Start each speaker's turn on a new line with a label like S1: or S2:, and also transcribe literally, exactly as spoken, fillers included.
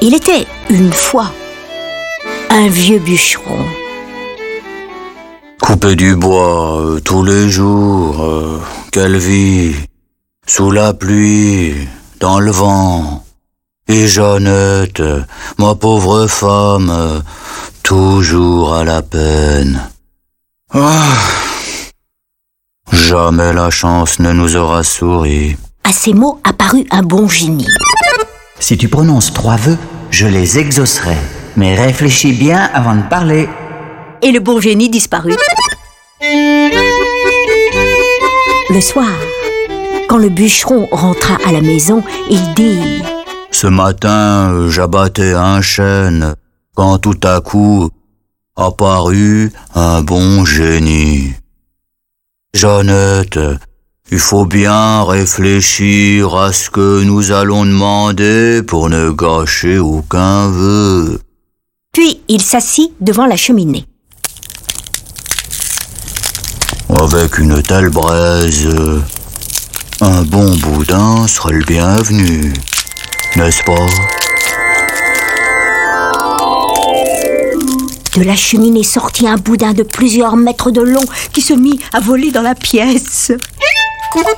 S1: Il était une fois un vieux bûcheron.
S2: Couper du bois euh, tous les jours, euh, quelle vie, sous la pluie, dans le vent. Et Jeannette, ma pauvre femme, euh, toujours à la peine. Ah, jamais la chance ne nous aura souri.
S1: À ces mots apparut un bon génie.
S3: Si tu prononces trois vœux, je les exaucerai. Mais réfléchis bien avant de parler.
S1: Et le bon génie disparut. Le soir, quand le bûcheron rentra à la maison, il dit:
S2: Ce matin, j'abattais un chêne, quand tout à coup apparut un bon génie. Jeannette, il faut bien réfléchir à ce que nous allons demander pour ne gâcher aucun vœu.
S1: Puis il s'assit devant la cheminée.
S2: Avec une telle braise, un bon boudin serait le bienvenu, n'est-ce pas?
S1: De la cheminée sortit un boudin de plusieurs mètres de long qui se mit à voler dans la pièce.